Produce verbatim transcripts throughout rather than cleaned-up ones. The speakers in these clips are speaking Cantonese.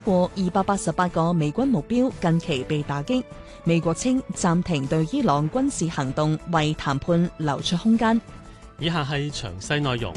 過二百八十八個美軍目標近期被打擊，美國稱暫停對伊朗軍事行動，為談判留出空間。 以下係詳細內容。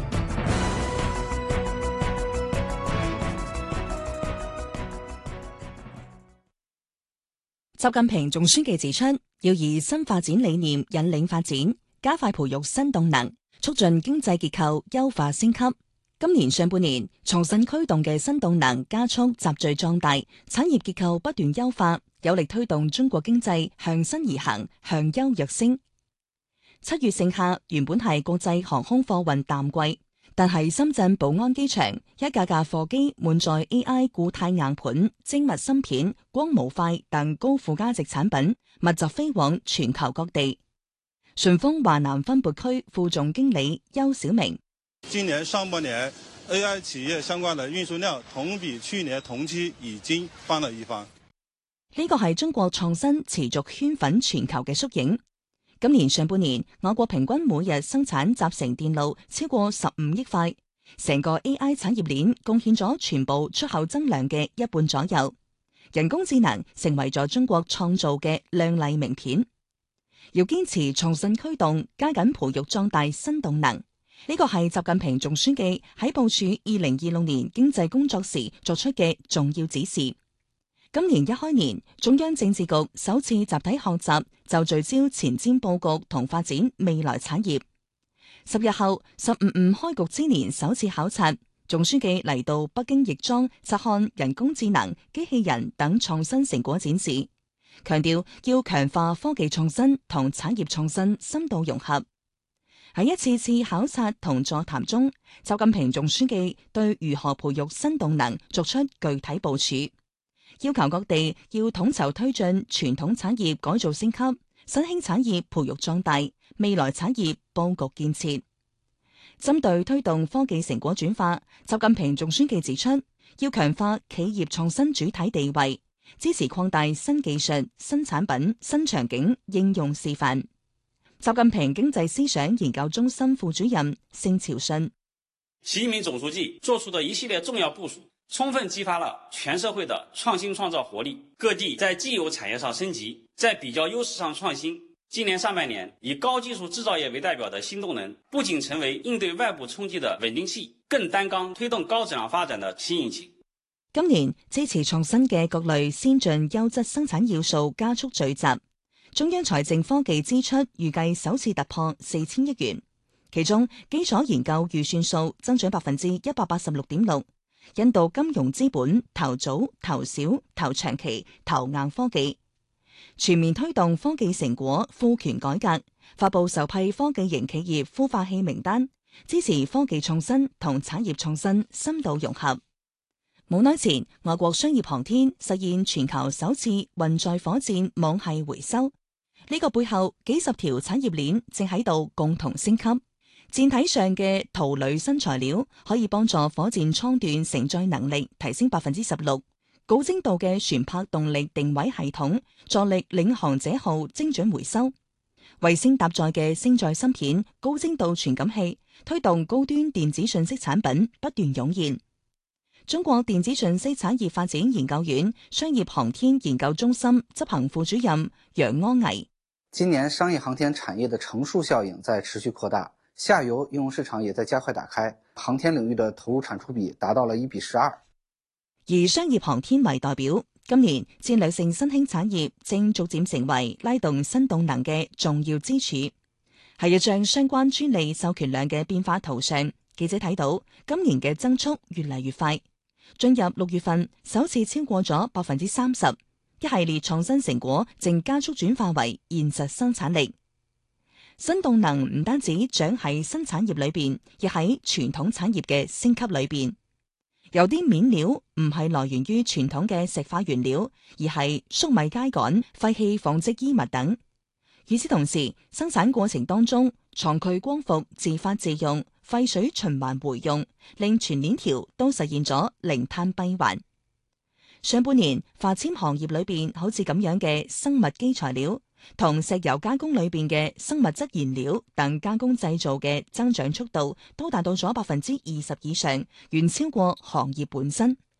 習近平總書記指出，要以新發展理念引領發展，加快培育新動能，促進經濟結構優化升級。今年上半年，創新驅動嘅新動能加速集聚壯大，產業結構不斷優化，有力推動中國經濟向新而行，向優躍升。七月盛夏原本係國際航空貨運淡季，但係深圳寶安機場一架架貨機滿載 A I 固態硬盤、精密芯片、光模塊等高附加值產品，密集飛往全球各地。順豐華南分撥區副總經理邱小明： 今年上半年 A I 企業相關的運輸量同比去年同期已經翻了一番。 呢個係中國創新持續圈粉全球嘅縮影。今年上半年，我國平均每日生產集成電路超過十五億塊，成個 A I 產業鏈貢獻咗全部出口增量嘅一半左右。人工智能成為咗中國創造嘅亮麗名片。要堅持創新驅動，加緊培育壯大新動能。呢個係習近平總書記喺部署二零二六年經濟工作時作出嘅重要指示。今年一開年，中央政治局首次集體學習，就聚焦前瞻佈局同發展未來產業。十日後，十五五開局之年首次考察，總書記嚟到北京亦莊察看人工智能、機器人等創新成果展示，強調要強化科技創新同產業創新深度融合。喺一次次考察同座談中，習近平總書記對如何培育新動能作出具體部署，要求各地要統籌推進傳統產業改造升級、新興產業培育壯大、未來產業佈局建設。針對推動科技成果轉化，習近平總書記指出，要強化企業創新主體地位，支持擴大新技術、新產品、新場景應用示範。習近平經濟思想研究中心副主任盛朝信： 習近平總書記作出的一系列重要部署，充分激發了全社會的創新創造活力，各地在既有產業上升級，在比較優勢上創新。今年上半年，以高技術製造業為代表的新動能，不僅成為應對外部衝擊的穩定器，更擔綱推動高質量發展的新引擎。 今年支持創新嘅各類先進優質生產要素加速聚集。中央財政科技支出預計首次突破四千億元，其中基礎研究預算數增長百分之一百八十六點六，引導金融資本投早、投小、投長期、投硬科技，全面推動科技成果賦權改革，發布首批科技型企業孵化器名單，支持科技創新同產業創新深度融合。冇耐前，我國商業航天實現全球首次運載火箭網繫回收。呢個背後幾十條產業鏈正喺度共同升級。艦體上嘅鋁鋁新材料可以幫助火箭艙段承載能力提升百分之十六。高精度嘅船舶動力定位系統助力領航者號精準回收。衛星搭載嘅星載芯片、高精度傳感器推動高端電子信息產品不斷湧現。中國電子信息產業發展研究院商業航天研究中心執行副主任楊安毅： 今年商業航天產業的乘數效應在持續擴大，下游應用市場也在加快打開，航天領域的投入產出比達到了一比十二。 以商業航天為代表，今年戰略性新興產業正逐漸成為拉動新動能嘅重要支柱。喺一張相關專利授權量嘅變化圖上，記者睇到今年嘅增速越嚟越快。進入六月份，首次超過咗百分之三十，一系列創新成果正加速轉化為現實生產力。新動能唔單止長喺新產業裏邊，亦喺傳統產業嘅升級裏邊。有啲面料唔係來源於傳統嘅石化原料，而係粟米秸稈、廢棄紡織衣物等。與此同時，生產過程當中，廠區光伏自發自用，廢水循環回用，令全鏈條都實現咗零碳閉環。上半年化纖行業裏邊好似咁樣嘅生物基材料，同石油加工裏邊嘅生物質燃料等加工製造嘅增長速度都達到咗百分之二十以上，遠超過行業本身。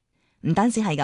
唔單止係咁。